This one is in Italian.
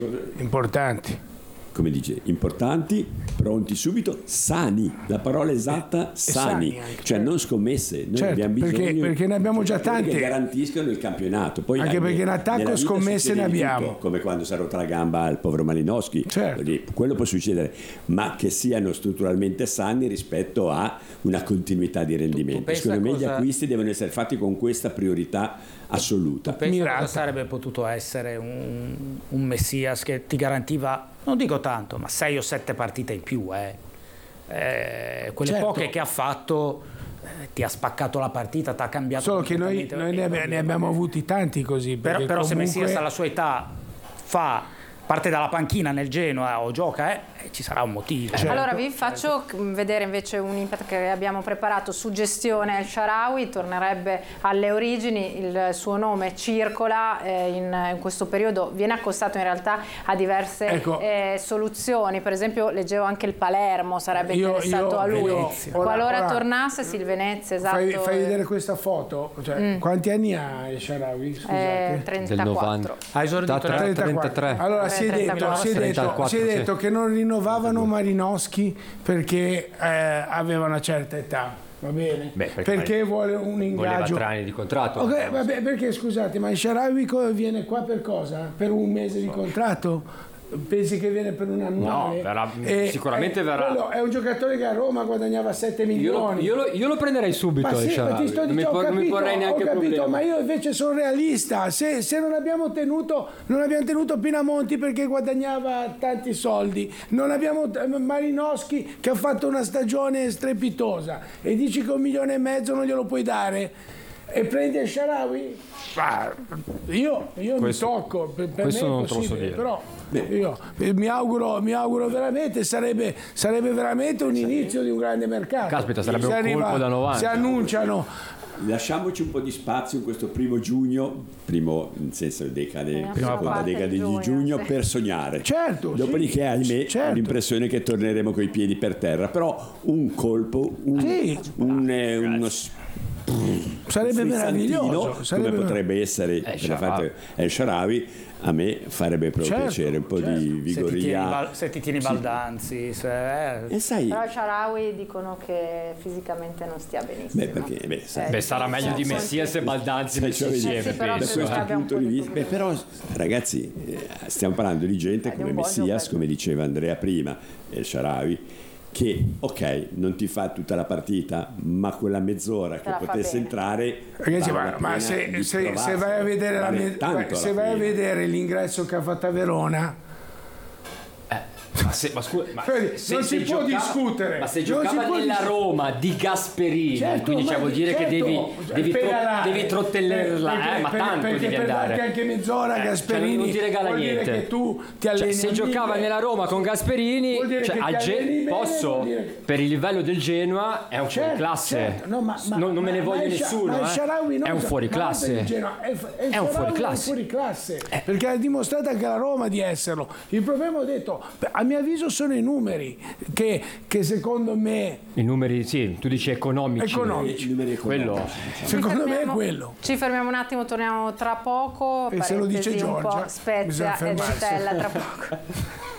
importanti. Come dice, importanti, pronti subito, sani, la parola esatta, sani, cioè non scommesse, noi abbiamo bisogno perché ne abbiamo già tante che garantiscono il campionato. Poi anche perché in attacco scommesse ne abbiamo, tutto, come quando si è rotta la gamba al povero Malinowski, quello può succedere, ma che siano strutturalmente sani rispetto a una continuità di rendimento. Secondo me gli acquisti devono essere fatti con questa priorità assoluta. Pensa cosa sarebbe potuto essere un Messias che ti garantiva, non dico tanto, ma 6 o 7 partite in più, quelle poche che ha fatto, ti ha spaccato la partita, ti ha cambiato. Solo che noi ne abbiamo avuti tanti così. Però comunque... se Messias alla sua età parte dalla panchina nel Genoa o gioca, ci sarà un motivo. Allora vi faccio vedere invece un impact che abbiamo preparato su gestione. El Shaarawy tornerebbe alle origini, il suo nome circola in questo periodo, viene accostato in realtà a diverse soluzioni, per esempio leggevo anche il Palermo sarebbe interessato a lui, qualora tornasse, il Venezia, esatto. Fai vedere questa foto, quanti anni ha El Shaarawy? 34. Ha esordito 33. Allora si è detto che non rinnovavano Malinowski perché aveva una certa età, va bene? Perché vuole un ingaggio. Voleva 3 anni di contratto. Vabbè, perché scusate, ma il Shaarawy viene qua per cosa? Per un mese di contratto? Pensi che viene per un annuale? No, sicuramente verrà. È un giocatore che a Roma guadagnava 7 milioni. Io lo prenderei subito. Ma sì, ma ti sto dicendo, non mi porrei neanche problema. Ma io invece sono realista. Se non abbiamo tenuto Pinamonti perché guadagnava tanti soldi, non abbiamo Malinowski che ha fatto una stagione strepitosa e dici che 1,5 milioni non glielo puoi dare e prendi El Shaarawy? Io mi tocco, per me è non possibile, però io mi auguro veramente, sarebbe veramente un inizio di un grande mercato. Caspita, sarebbe un colpo da 90. Si annunciano. Lasciamoci un po' di spazio in questo primo giugno, nel senso seconda decade di giugno, per sognare. Certo. Dopodiché, ahimè, ho l'impressione che torneremo coi piedi per terra, però un colpo, uno sarebbe meraviglioso, come potrebbe essere El Shaarawy, a me farebbe proprio piacere un po' di vigoria. Se ti tieni Baldanzi, però El Shaarawy dicono che fisicamente non stia benissimo. Sarà meglio di Messias e Baldanzi insieme, da questo punto di vista. Però ragazzi, stiamo parlando di gente come Messias, come diceva Andrea prima, El Shaarawy, che non ti fa tutta la partita, ma quella mezz'ora che potesse entrare. Ragazzi, ma se vai a vedere vai a vedere l'ingresso che ha fatto a Verona, non si può discutere. Ma se giocava nella Roma di Gasperini, quindi vuol dire che devi trottellerla, ma tanto devi andare. Perché anche mezz'ora Gasperini non ti regala niente. Che tu ti alleni. Se giocava nella Roma con Gasperini, per il livello del Genoa è un fuoriclasse. Non me ne voglio nessuno. È un fuoriclasse. È un fuoriclasse. Perché ha dimostrato anche la Roma di esserlo. Il problema, ho detto, a mio avviso sono i numeri che secondo me... I numeri, sì, tu dici economici. Quello. Secondo me è quello. Ci fermiamo un attimo, torniamo tra poco. E se lo dice Giorgia, Spezia e Stella tra poco.